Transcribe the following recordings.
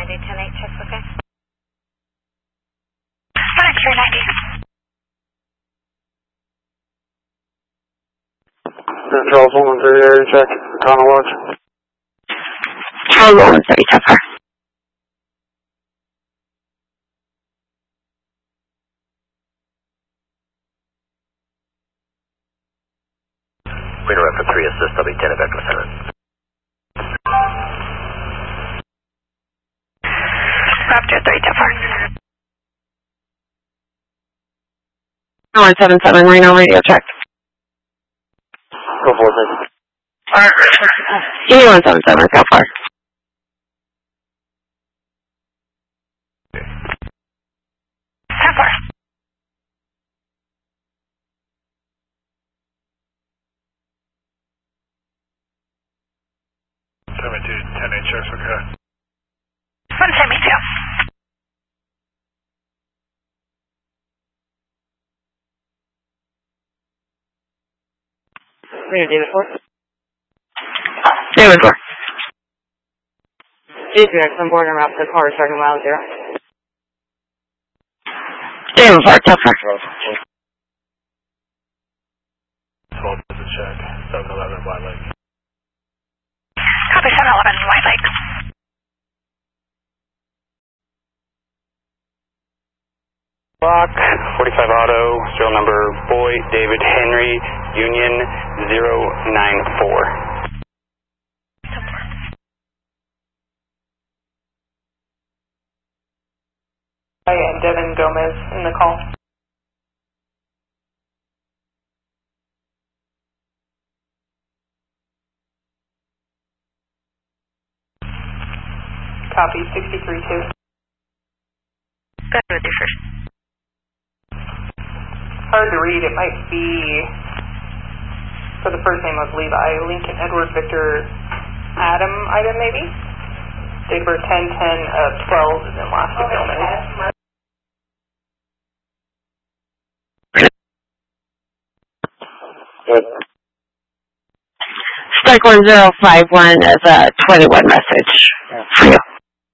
390, 10-8, checks okay? 390. Charles 113 area check, Connor Watch. Charles 113, so far. Radar Raptor 3, assist W10 at Vector Center. Raptor 3, so far. 177, Reno radio check. Go for it, Give me 177, so far. So far. Tell me 10-8 checks okay? 172. David 4. David 4. G3X, I'm boarding around the car, starting mile 0. David 4, so far. 12 is a check, 711 White Lake. Copy 711, White Lake. Block 45 Auto, serial number Boy David Henry, Union 094. And Devin Gomez in the call. Copy 63-2. Go ahead with you first. Hard to read. It might be, for the first name of Levi, Lincoln Edward Victor Adam item maybe? Date of birth 10-10 of 12 and then last of Gomez. Good. Strike 1051 is a 21 message for you.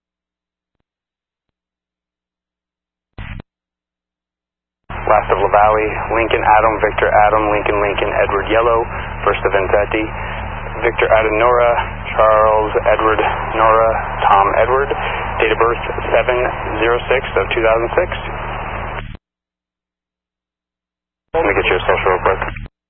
Last of La Valley, Lincoln Adam, Victor Adam, Lincoln Lincoln, Edward Yellow, first of Vincetti, Victor Adam Nora, Charles Edward Nora, Tom Edward, date of birth 7/06 of 2006. Let me get your social real quick.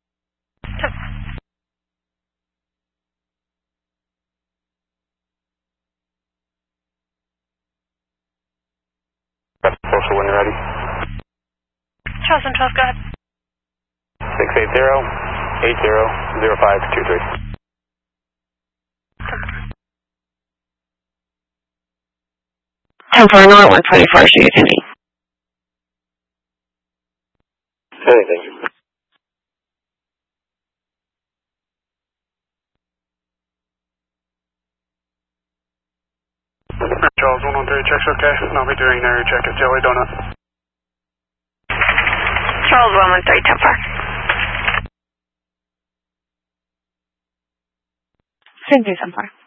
Got the social when you're ready. Charles and 12, go ahead. 680-80-0523. Time for another 124, so you can eat. Anything. Charles 113 checks okay, and I'll be doing an area check at Jelly Donut. Charles 113, so far. Same thing so far.